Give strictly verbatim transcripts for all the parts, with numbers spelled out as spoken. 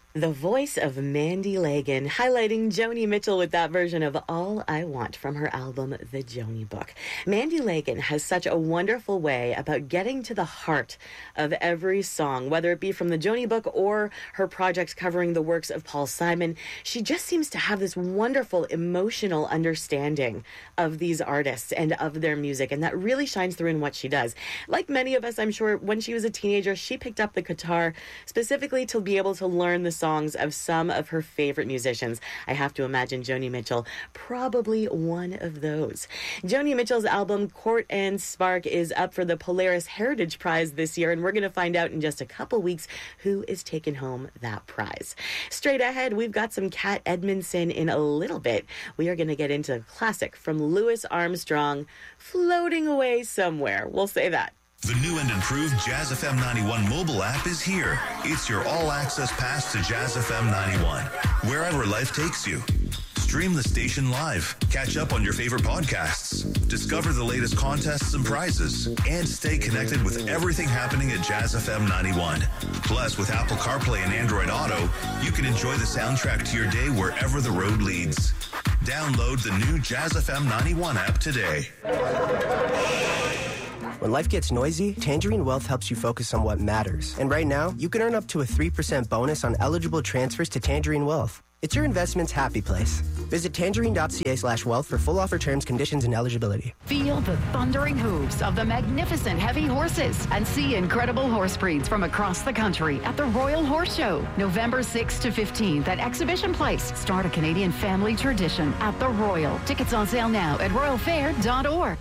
The voice of Mandy Lagan, highlighting Joni Mitchell with that version of All I Want from her album, The Joni Book. Mandy Lagan has such a wonderful way about getting to the heart of every song, whether it be from the Joni Book or her projects covering the works of Paul Simon. She just seems to have this wonderful emotional understanding of these artists and of their music, and that really shines through in what she does. Like many of us, I'm sure, when she was a teenager, she picked up the guitar specifically to be able to learn the songs of some of her favorite musicians. I have to imagine Joni Mitchell probably one of those. Joni Mitchell's album Court and Spark is up for the Polaris Heritage Prize this year, and we're going to find out in just a couple weeks who is taking home that prize. Straight ahead, we've got some Kat Edmondson in a little bit. We are going to get into a classic from Louis Armstrong, Floating Away Somewhere. We'll say that. The new and improved Jazz F M ninety-one mobile app is here. It's your all-access pass to Jazz F M ninety-one, wherever life takes you. Stream the station live, catch up on your favorite podcasts, discover the latest contests and prizes, and stay connected with everything happening at Jazz F M ninety-one. Plus, with Apple CarPlay and Android Auto, you can enjoy the soundtrack to your day wherever the road leads. Download the new Jazz F M ninety-one app today. When life gets noisy, Tangerine Wealth helps you focus on what matters. And right now, you can earn up to a three percent bonus on eligible transfers to Tangerine Wealth. It's your investment's happy place. Visit tangerine.ca slash wealth for full offer terms, conditions, and eligibility. Feel the thundering hooves of the magnificent heavy horses and see incredible horse breeds from across the country at the Royal Horse Show, November sixth to fifteenth at Exhibition Place. Start a Canadian family tradition at the Royal. Tickets on sale now at royal fair dot org.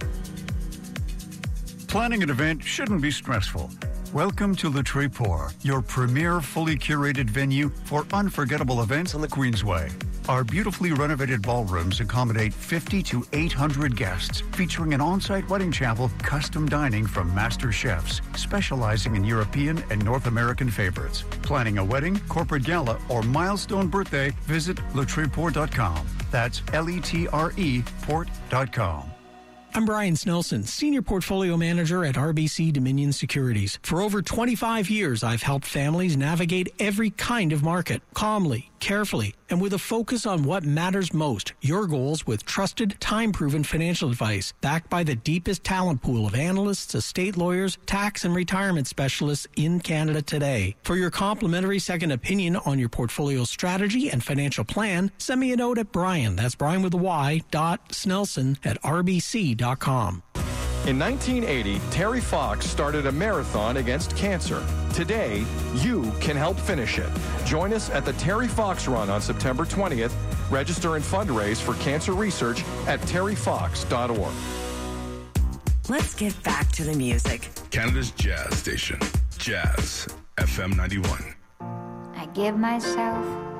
Planning an event shouldn't be stressful. Welcome to Le Tréport, your premier fully curated venue for unforgettable events on the Queensway. Our beautifully renovated ballrooms accommodate fifty to eight hundred guests, featuring an on-site wedding chapel, custom dining from master chefs, specializing in European and North American favorites. Planning a wedding, corporate gala, or milestone birthday, visit le tréport dot com. That's L E T R E port dot com. I'm Brian Snelson, Senior Portfolio Manager at R B C Dominion Securities. For over twenty-five years, I've helped families navigate every kind of market, calmly, carefully, and with a focus on what matters most, your goals with trusted, time-proven financial advice, backed by the deepest talent pool of analysts, estate lawyers, tax and retirement specialists in Canada today. For your complimentary second opinion on your portfolio strategy and financial plan, send me a note at Brian, that's Brian with a Y, dot Snelson at R B C dot com. In nineteen eighty, Terry Fox started a marathon against cancer. Today, you can help finish it. Join us at the Terry Fox Run on September twentieth. Register and fundraise for cancer research at terry fox dot org. Let's get back to the music. Canada's jazz station, Jazz F M ninety-one. I give myself